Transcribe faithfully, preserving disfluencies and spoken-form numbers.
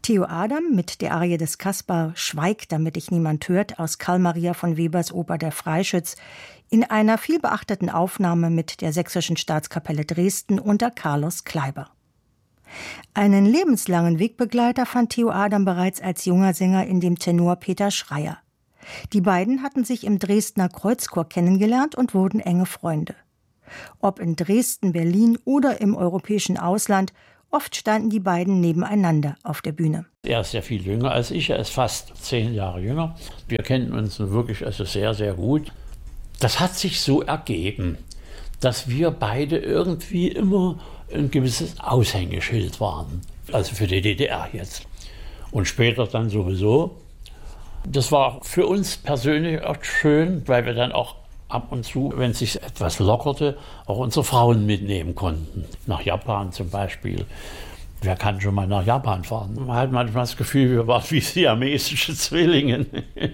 Theo Adam mit der Arie des Kaspar »Schweig, damit dich niemand hört« aus Karl Maria von Webers Oper »Der Freischütz« in einer vielbeachteten Aufnahme mit der Sächsischen Staatskapelle Dresden unter Carlos Kleiber. Einen lebenslangen Wegbegleiter fand Theo Adam bereits als junger Sänger in dem Tenor Peter Schreyer. Die beiden hatten sich im Dresdner Kreuzchor kennengelernt und wurden enge Freunde. Ob in Dresden, Berlin oder im europäischen Ausland, oft standen die beiden nebeneinander auf der Bühne. Er ist ja viel jünger als ich, er ist fast zehn Jahre jünger. Wir kennen uns wirklich also sehr, sehr gut. Das hat sich so ergeben, dass wir beide irgendwie immer ein gewisses Aushängeschild waren. Also für die D D R jetzt. Und später dann sowieso. Das war für uns persönlich auch schön, weil wir dann auch ab und zu, wenn es sich etwas lockerte, auch unsere Frauen mitnehmen konnten. Nach Japan zum Beispiel. Wer kann schon mal nach Japan fahren? Man hat manchmal das Gefühl, wir waren wie siamesische Zwillinge.